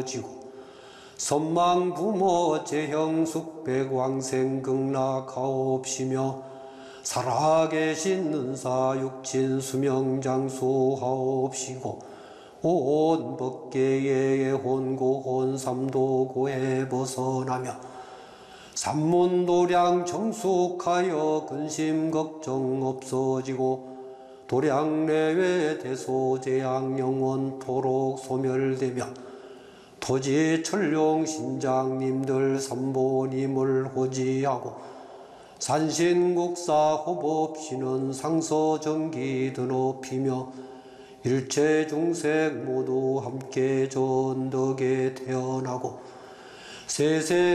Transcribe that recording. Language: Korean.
없어지고 선망 부모 재형 숙백 왕생 극락하옵시며 살아계신 은사 육친 수명 장수하옵시고 온 법계의 혼고혼 삼도고에 벗어나며 삼문도량 정숙하여 근심 걱정 없어지고 도량 내외 대소재앙 영원토록 소멸되며 토지 천룡 신장님들 삼보님을 호지하고 산신국사 호법신은 상서정기 드높이며 일체 중생 모두 함께 전덕에 태어나고 세세